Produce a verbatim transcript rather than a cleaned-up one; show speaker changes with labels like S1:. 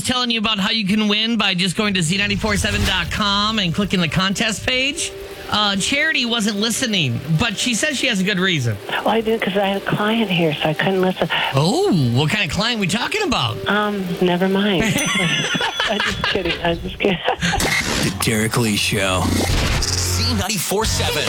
S1: telling you about how you can win by just going to Z nine four seven dot com and clicking the contest page. Uh, Charity wasn't listening, but she says she has a good reason.
S2: Well, I did because I had a client here, so I couldn't listen.
S1: Oh, what kind of client are we talking about?
S2: Um, never mind. I'm just kidding. I'm just kidding.
S3: The Derek Lee Show. Z nine four seven.